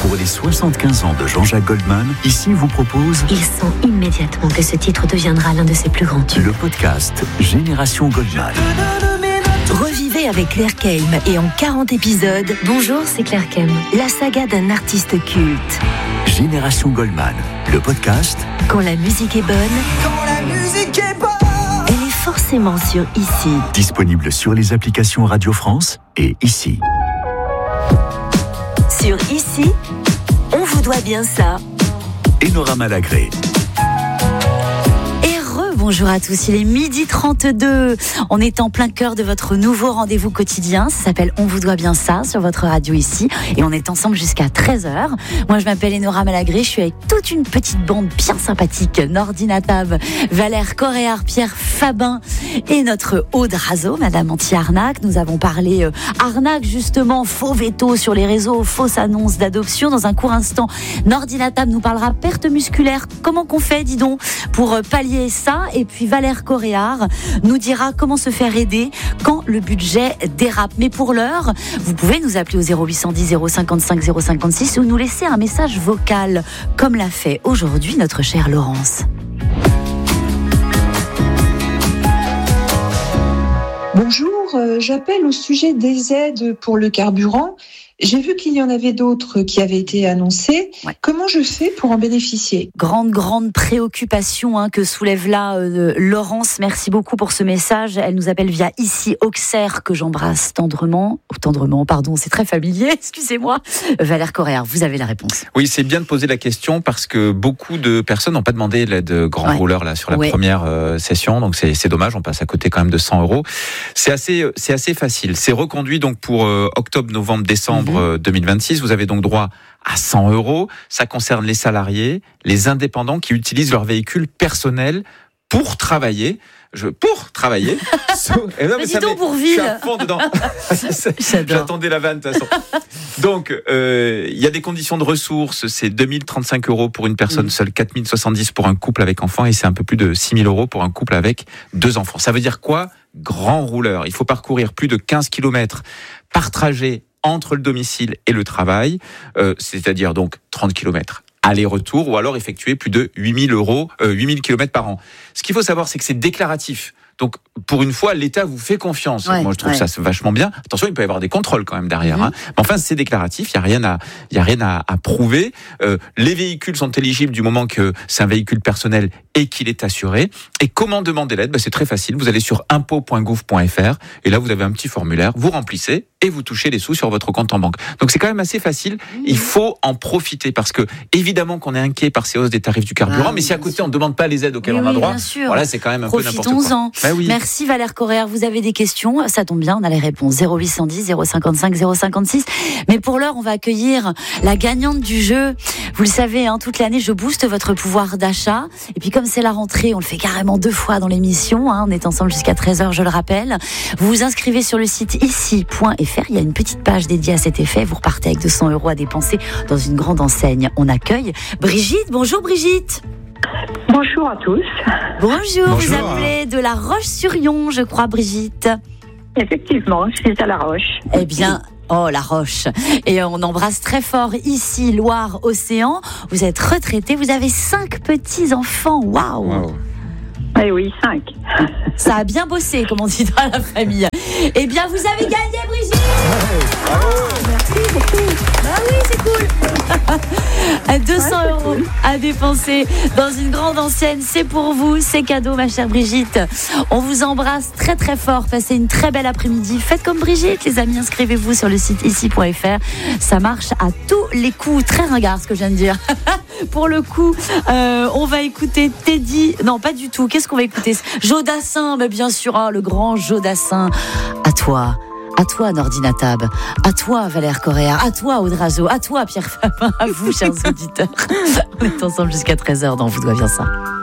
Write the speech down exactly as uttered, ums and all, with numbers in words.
Pour les soixante-quinze ans de Jean-Jacques Goldman, ici vous propose... Il sent immédiatement que ce titre deviendra l'un de ses plus grands tubes. Le podcast Génération Goldman. Revivez avec Claire Keim et en quarante épisodes. Bonjour, c'est Claire Keim. La saga d'un artiste culte. Génération Goldman, le podcast. Quand la musique est bonne. Quand la musique est bonne. Elle est forcément sur Ici. Disponible sur les applications Radio France et Ici. Sur Ici, on vous doit bien ça. Enora Malagré. Bonjour à tous, il est midi trente-deux. On est en plein cœur de votre nouveau rendez-vous quotidien. Ça s'appelle On vous doit bien ça sur votre radio Ici. Et on est ensemble jusqu'à treize heures. Moi, je m'appelle Enora Malagré. Je suis avec toute une petite bande bien sympathique. Nordi Natab, Valère Coréard, Pierre Fabin et notre Aude Razo, Madame Anti-Arnaque. Nous avons parlé euh, arnaque, justement, faux veto sur les réseaux, fausses annonces d'adoption. Dans un court instant, Nordi Natab nous parlera perte musculaire. Comment qu'on fait, dis donc, pour euh, pallier ça? Et puis Valère Coréard nous dira comment se faire aider quand le budget dérape. Mais pour l'heure, vous pouvez nous appeler au zéro huit cent dix zéro cinquante-cinq zéro cinquante-six ou nous laisser un message vocal, comme l'a fait aujourd'hui notre chère Laurence. Bonjour, euh, j'appelle au sujet des aides pour le carburant. J'ai vu qu'il y en avait d'autres qui avaient été annoncées. Ouais. Comment je fais pour en bénéficier ? Grande, grande préoccupation hein, que soulève là euh, Laurence. Merci beaucoup pour ce message. Elle nous appelle via Ici Auxerre, que j'embrasse tendrement. Oh, tendrement, pardon, c'est très familier, excusez-moi. Valère Coréard, vous avez la réponse. Oui, c'est bien de poser la question parce que beaucoup de personnes n'ont pas demandé l'aide grand ouais. rouleur là, sur la ouais. première euh, session. Donc c'est, c'est dommage, on passe à côté quand même de cent euros. C'est assez, c'est assez facile. C'est reconduit donc pour euh, octobre, novembre, décembre deux mille vingt-six, vous avez donc droit à cent euros. Ça concerne les salariés, les indépendants qui utilisent leur véhicule personnel pour travailler. Je, pour travailler. Et non, mais, mais dis donc pour ville. Je suis à fond dedans. J'attendais la vanne de toute façon. Donc, euh, il y a des conditions de ressources. C'est deux mille trente-cinq euros pour une personne mmh. seule, quatre mille soixante-dix pour un couple avec enfants et c'est un peu plus de six mille euros pour un couple avec deux enfants. Ça veut dire quoi ? Grand rouleur. Il faut parcourir plus de quinze kilomètres par trajet entre le domicile et le travail, euh, c'est-à-dire donc trente kilomètres aller-retour, ou alors effectuer plus de huit mille euros, euh, huit mille kilomètres par an. Ce qu'il faut savoir, c'est que c'est déclaratif. Donc, pour une fois, l'État vous fait confiance. Ouais, Moi, je trouve ouais. ça c'est vachement bien. Attention, il peut y avoir des contrôles quand même derrière. Mmh. Hein. Mais enfin, c'est déclaratif. Il y a rien à, il y a rien à, à prouver. Euh, les véhicules sont éligibles du moment que c'est un véhicule personnel et qu'il est assuré. Et comment demander l'aide ? Ben, c'est très facile. Vous allez sur impôt point gouv point f r et là, vous avez un petit formulaire. Vous remplissez et vous touchez les sous sur votre compte en banque. Donc, c'est quand même assez facile. Mmh. Il faut en profiter parce que, évidemment, qu'on est inquiet par ces hausses des tarifs du carburant. Ah, mais si à côté, sûr. on ne demande pas les aides auxquelles oui, on a droit, voilà, c'est quand même un peu n'importe quoi. Profitons-en. Ben oui. Merci Valère Coréard, vous avez des questions, ça tombe bien, on a les réponses. zéro huit cent dix zéro cinquante-cinq zéro cinquante-six. Mais pour l'heure, on va accueillir la gagnante du jeu. Vous le savez, hein, toute l'année, je booste votre pouvoir d'achat. Et puis comme c'est la rentrée, on le fait carrément deux fois dans l'émission. Hein, on est ensemble jusqu'à treize heures, je le rappelle. Vous vous inscrivez sur le site ici point f r. Il y a une petite page dédiée à cet effet. Vous repartez avec deux cents euros à dépenser dans une grande enseigne. On accueille Brigitte. Bonjour Brigitte. Bonjour à tous. Bonjour, Bonjour. Vous appelez de La Roche-sur-Yon, je crois, Brigitte. Effectivement, je suis à La Roche. Eh bien, oh, La Roche. Et on embrasse très fort ici, Loire-Océan. Vous êtes retraité, vous avez cinq petits-enfants. Waouh wow. Eh oui, cinq. Ça a bien bossé, comme on dit dans la famille. Eh bien, vous avez gagné, Brigitte. Ouais, bravo. Merci beaucoup. Bah oui, c'est cool. deux cents ouais, euros cool. à dépenser dans une grande enseigne, c'est pour vous, c'est cadeau, ma chère Brigitte. On vous embrasse très très fort. Passez une très belle après-midi. Faites comme Brigitte, les amis. Inscrivez-vous sur le site ici point f r. Ça marche à tous les coups. Très ringard, ce que je viens de dire. Pour le coup, euh, on va écouter Teddy. Non, pas du tout. Qu'est-ce qu'on va écouter ? Jodassin, mais bien sûr, hein, le grand Jodassin. À toi. À toi, Nordi Natab. À toi, Valère Coréard. À toi, Aude Razo. À toi, Pierre Fabin. À vous, chers auditeurs. On est ensemble jusqu'à treize heures dans Vous doit bien ça.